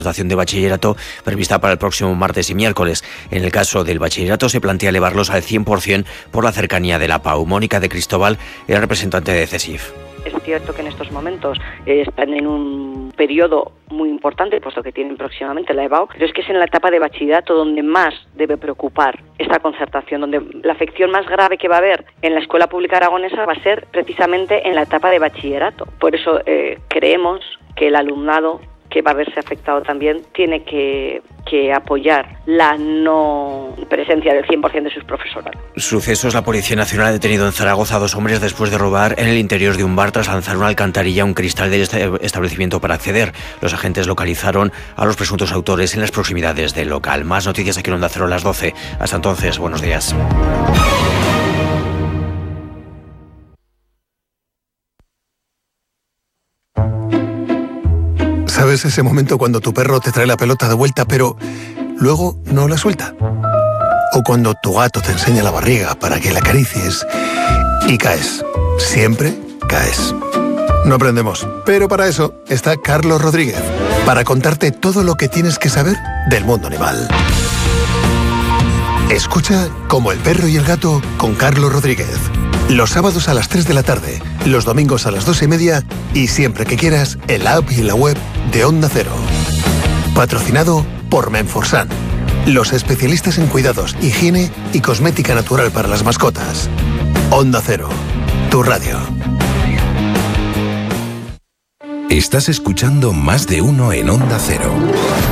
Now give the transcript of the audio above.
Dotación de bachillerato prevista para el próximo martes y miércoles. En el caso del bachillerato se plantea elevarlos al 100% por la cercanía de la PAU. Mónica de Cristóbal era representante de CESIF. Es cierto que en estos momentos están en un periodo muy importante, puesto que tienen próximamente la EBAU, pero es que es en la etapa de bachillerato donde más debe preocupar esta concertación, donde la afección más grave que va a haber en la escuela pública aragonesa va a ser precisamente en la etapa de bachillerato. Por eso creemos que el alumnado que va a verse afectado también tiene que apoyar la no presencia del 100% de sus profesorados. Sucesos: la Policía Nacional ha detenido en Zaragoza a 2 hombres después de robar en el interior de un bar tras lanzar una alcantarilla a un cristal del establecimiento para acceder. Los agentes localizaron a los presuntos autores en las proximidades del local. Más noticias aquí en Onda Cero a las 12. Hasta entonces, buenos días. ¿Sabes ese momento cuando tu perro te trae la pelota de vuelta, pero luego no la suelta? O cuando tu gato te enseña la barriga para que la acaricies y caes. Siempre caes. No aprendemos, pero para eso está Carlos Rodríguez, para contarte todo lo que tienes que saber del mundo animal. Escucha Como el perro y el gato con Carlos Rodríguez. Los sábados a las 3 de la tarde, los domingos a las 2:30 y siempre que quieras en la app y en la web de Onda Cero. Patrocinado por Menforsan, los especialistas en cuidados, higiene y cosmética natural para las mascotas. Onda Cero, tu radio. Estás escuchando Más de Uno en Onda Cero.